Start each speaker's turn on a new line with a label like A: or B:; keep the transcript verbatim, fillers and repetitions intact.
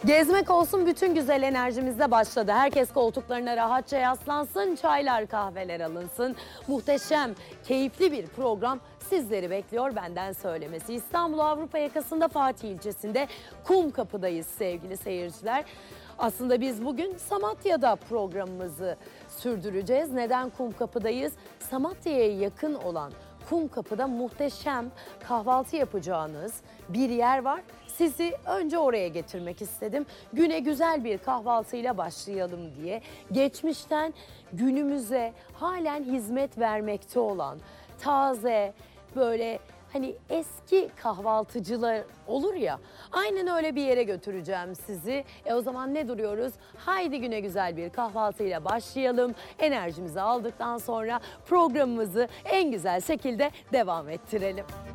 A: Gezmek olsun bütün güzel enerjimizde başladı. Herkes koltuklarına rahatça yaslansın, çaylar kahveler alınsın. Muhteşem, keyifli bir program sizleri bekliyor benden söylemesi. İstanbul Avrupa yakasında Fatih ilçesinde Kumkapı'dayız sevgili seyirciler. Aslında biz bugün Samatya'da programımızı sürdüreceğiz. Neden Kumkapı'dayız? Samatya'ya yakın olan Kumkapı'da muhteşem kahvaltı yapacağınız bir yer var. Sizi önce oraya getirmek istedim. Güne güzel bir kahvaltıyla başlayalım diye. Geçmişten günümüze halen hizmet vermekte olan taze, böyle hani eski kahvaltıcılar olur ya, aynen öyle bir yere götüreceğim sizi. E o zaman ne duruyoruz? Haydi güne güzel bir kahvaltıyla başlayalım. Enerjimizi aldıktan sonra programımızı en güzel şekilde devam ettirelim.